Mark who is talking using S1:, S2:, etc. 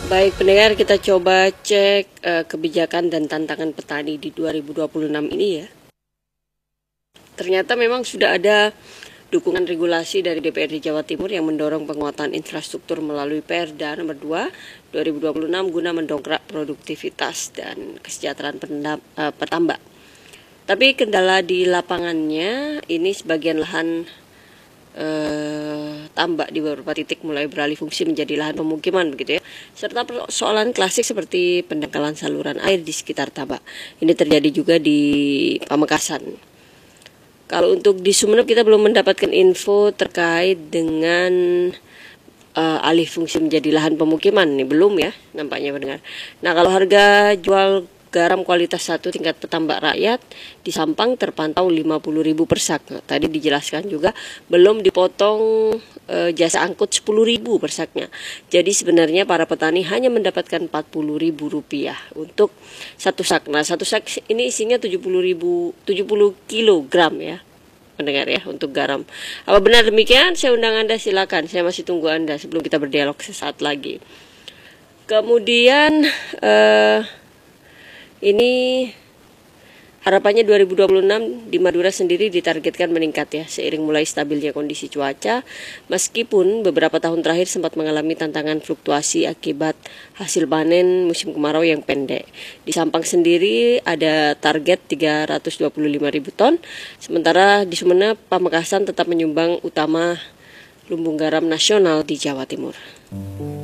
S1: Baik pendengar, kita coba cek kebijakan dan tantangan petani di 2026 ini ya. Ternyata memang sudah ada dukungan regulasi dari DPRD Jawa Timur yang mendorong penguatan infrastruktur melalui Perda nomor 2 2026 guna mendongkrak produktivitas dan kesejahteraan petambak. Tapi kendala di lapangannya ini sebagian lahan tambak di beberapa titik mulai beralih fungsi menjadi lahan pemukiman begitu ya, serta persoalan klasik seperti pendangkalan saluran air di sekitar tambak. Ini terjadi juga di Pamekasan. Kalau untuk di Sumeneb kita belum mendapatkan info terkait dengan alih fungsi menjadi lahan pemukiman, nih belum ya nampaknya pendengar. Nah, kalau harga jual garam kualitas 1 tingkat petambak rakyat di Sampang terpantau 50.000 per sak. Nah, tadi dijelaskan juga belum dipotong jasa angkut 10.000 per saknya. Jadi sebenarnya para petani hanya mendapatkan Rp40.000 untuk satu sak. Nah, satu sak ini isinya 70 kilogram ya. Mendengar ya untuk garam. Apa benar demikian? Saya undang Anda, silakan. Saya masih tunggu Anda sebelum kita berdialog sesaat lagi. Kemudian ini harapannya 2026 di Madura sendiri ditargetkan meningkat ya seiring mulai stabilnya kondisi cuaca, meskipun beberapa tahun terakhir sempat mengalami tantangan fluktuasi akibat hasil panen musim kemarau yang pendek. Di Sampang sendiri ada target 325.000 ton, sementara di Sumeneb, Pamekasan tetap menyumbang utama lumbung garam nasional di Jawa Timur.